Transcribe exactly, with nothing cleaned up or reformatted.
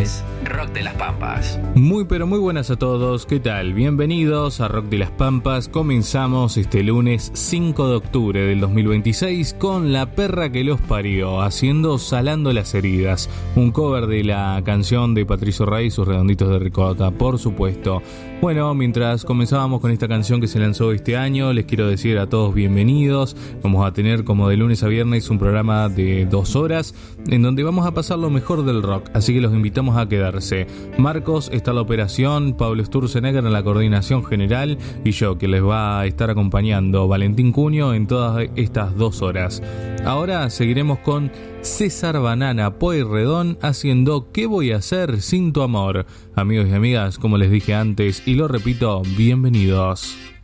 es Rock de las Pampas. Muy pero muy buenas a todos, ¿qué tal? Bienvenidos a Rock de las Pampas. Comenzamos este lunes cinco de octubre del dos mil veintiséis con La perra que los parió, haciendo Salando las heridas, un cover de la canción de Patricio Rey y sus Redonditos de Ricota, por supuesto. Bueno, mientras comenzábamos con esta canción que se lanzó este año, les quiero decir a todos bienvenidos. Vamos a tener como de lunes a viernes un programa de dos horas en donde vamos a pasar lo mejor del rock, así que los invitamos a quedarse. Marcos está en la operación, Pablo Sturzenegger en la coordinación general y yo que les va a estar acompañando, Valentín Cuño, en todas estas dos horas. Ahora seguiremos con César Banana Pueyrredón haciendo ¿Qué voy a hacer sin tu amor? Amigos y amigas, como les dije antes y lo repito, bienvenidos.